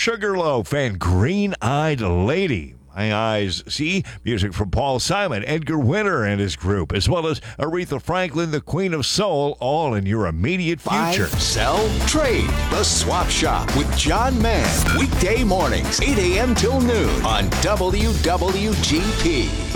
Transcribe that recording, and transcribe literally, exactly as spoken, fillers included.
Sugarloaf and Green Eyed Lady. My Eyes See, music from Paul Simon, Edgar Winter and his group, as well as Aretha Franklin, the Queen of Soul, all in your immediate future. Buy, sell, trade. The Swap Shop with John Mann. Weekday mornings, eight a.m. till noon on W W G P.